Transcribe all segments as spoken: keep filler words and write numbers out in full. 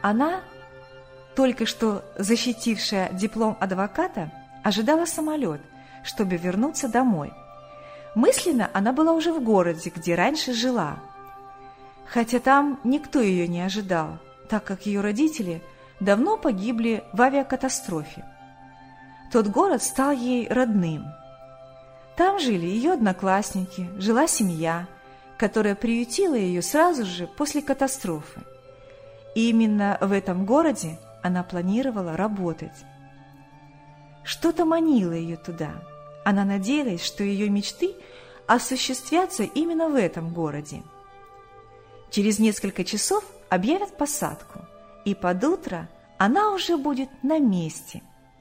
Она, только что защитившая диплом адвоката, ожидала самолет, чтобы вернуться домой. Мысленно она была уже в городе, где раньше жила. Хотя там никто ее не ожидал, так как ее родители давно погибли в авиакатастрофе. Тот город стал ей родным. Там жили ее одноклассники, жила семья, которая приютила ее сразу же после катастрофы. И именно в этом городе она планировала работать. Что-то манило ее туда. Она надеялась, что ее мечты осуществятся именно в этом городе. Через несколько часов объявят посадку, и под утро она уже будет на месте.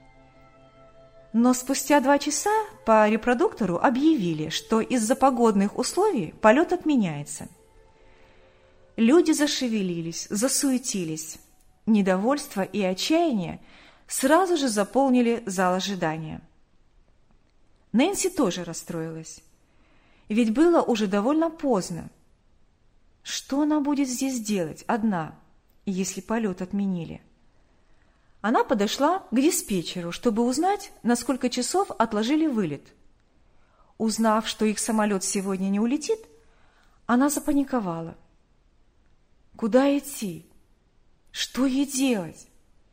Но спустя два часа по репродуктору объявили, что из-за погодных условий полет отменяется. Люди зашевелились, засуетились. Недовольство и отчаяние сразу же заполнили зал ожидания. Нэнси тоже расстроилась, ведь было уже довольно поздно. Что она будет здесь делать одна, если полет отменили? Она подошла к диспетчеру, чтобы узнать, на сколько часов отложили вылет. Узнав, что их самолет сегодня не улетит, она запаниковала. Куда идти? Что ей делать?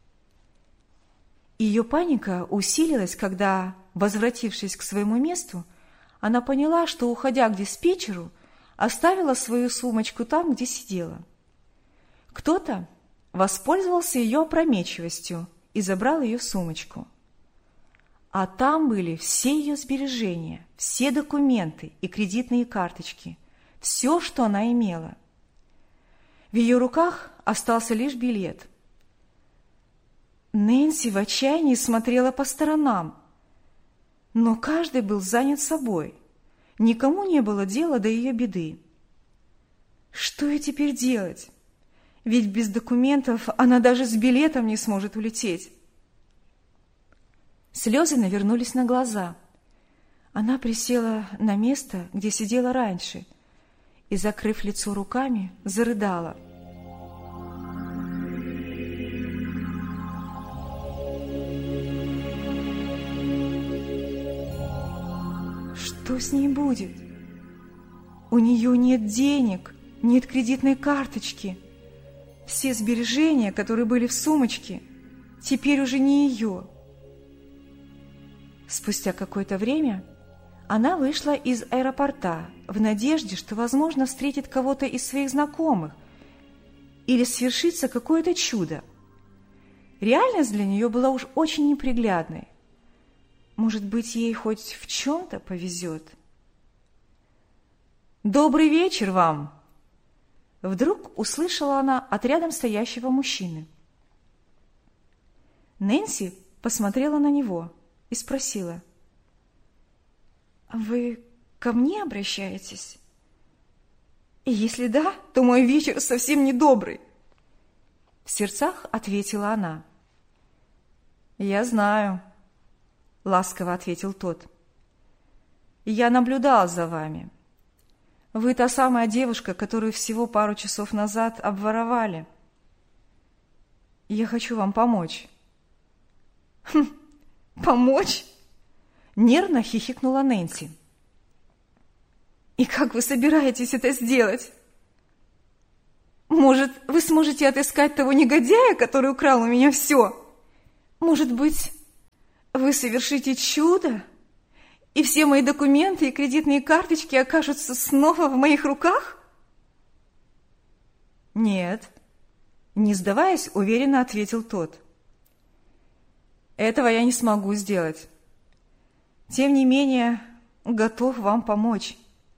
Ее паника усилилась, когда, возвратившись к своему месту, она поняла, что, уходя к диспетчеру, оставила свою сумочку там, где сидела. Кто-то воспользовался ее опрометчивостью и забрал ее сумочку. А там были все ее сбережения, все документы и кредитные карточки, все, что она имела. В ее руках остался лишь билет. Нэнси в отчаянии смотрела по сторонам, но каждый был занят собой. Никому не было дела до ее беды. Что ей теперь делать? Ведь без документов она даже с билетом не сможет улететь. Слезы навернулись на глаза. Она присела на место, где сидела раньше, и, закрыв лицо руками, зарыдала. Что с ней будет? У нее нет денег, нет кредитной карточки. Все сбережения, которые были в сумочке, теперь уже не ее. Спустя какое-то время она вышла из аэропорта в надежде, что, возможно, встретит кого-то из своих знакомых или свершится какое-то чудо. Реальность для нее была уж очень неприглядной. Может быть, ей хоть в чем-то повезет. «Добрый вечер вам!» Вдруг услышала она от рядом стоящего мужчины. Нэнси посмотрела на него и спросила: «Вы ко мне обращаетесь? И если да, то мой вечер совсем недобрый». В сердцах ответила она. «Я знаю», — ласково ответил тот. «Я наблюдал за вами. Вы та самая девушка, которую всего пару часов назад обворовали. Я хочу вам помочь». «Хм, помочь?» — нервно хихикнула Нэнси. «И как вы собираетесь это сделать? Может, вы сможете отыскать того негодяя, который украл у меня все? Может быть, вы совершите чудо, и все мои документы и кредитные карточки окажутся снова в моих руках?» «Нет», — не сдаваясь, уверенно ответил тот. «Этого я не смогу сделать. Тем не менее, готов вам помочь».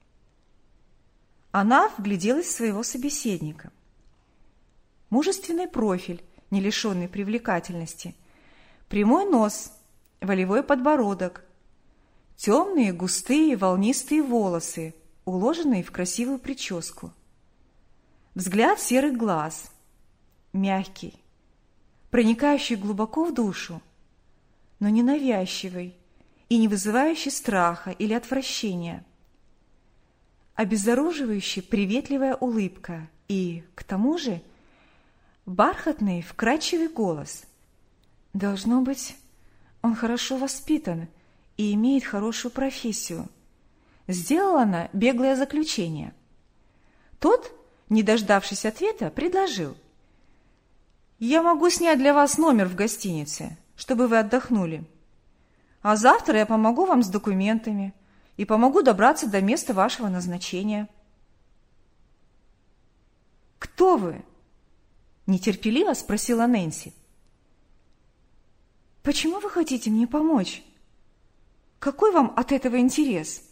Она вгляделась в своего собеседника. Мужественный профиль, не лишенный привлекательности, прямой нос, волевой подбородок, темные, густые, волнистые волосы, уложенные в красивую прическу. Взгляд серых глаз, мягкий, проникающий глубоко в душу, но не навязчивый и не вызывающий страха или отвращения. Обезоруживающая приветливая улыбка и, к тому же, бархатный, вкрадчивый голос. Должно быть, он хорошо воспитан и имеет хорошую профессию. Сделала она беглое заключение. Тот, не дождавшись ответа, предложил: «Я могу снять для вас номер в гостинице, чтобы вы отдохнули. А завтра я помогу вам с документами и помогу добраться до места вашего назначения». «Кто вы?» – нетерпеливо спросила Нэнси. «Почему вы хотите мне помочь? Какой вам от этого интерес?»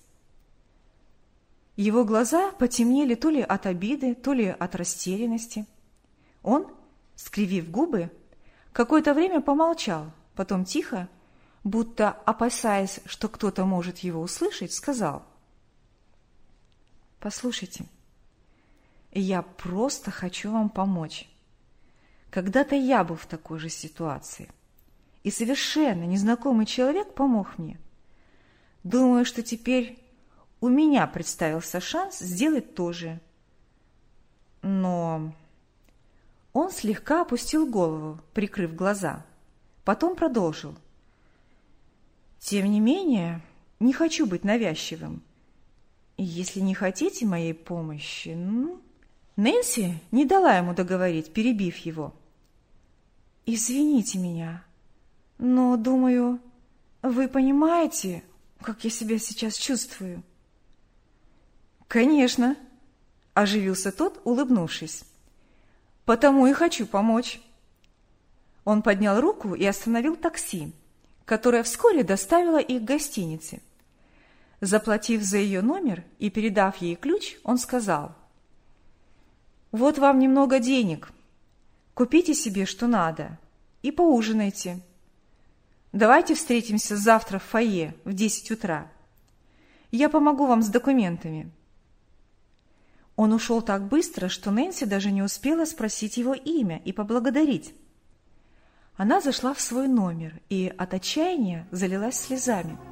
Его глаза потемнели то ли от обиды, то ли от растерянности. Он, скривив губы, какое-то время помолчал, потом тихо, будто опасаясь, что кто-то может его услышать, сказал: «Послушайте, я просто хочу вам помочь. Когда-то я был в такой же ситуации, и совершенно незнакомый человек помог мне. Думаю, что теперь у меня представился шанс сделать то же. Но...» Он слегка опустил голову, прикрыв глаза, потом продолжил: «Тем не менее, не хочу быть навязчивым. Если не хотите моей помощи, ну...» Нэнси не дала ему договорить, перебив его. «Извините меня, но, думаю, вы понимаете, как я себя сейчас чувствую?» «Конечно», – оживился тот, улыбнувшись. «Потому и хочу помочь». Он поднял руку и остановил такси, которое вскоре доставило их к гостинице. Заплатив за ее номер и передав ей ключ, он сказал: «Вот вам немного денег. Купите себе, что надо, и поужинайте. Давайте встретимся завтра в фойе в десять утра. Я помогу вам с документами». Он ушел так быстро, что Нэнси даже не успела спросить его имя и поблагодарить. Она зашла в свой номер и от отчаяния залилась слезами.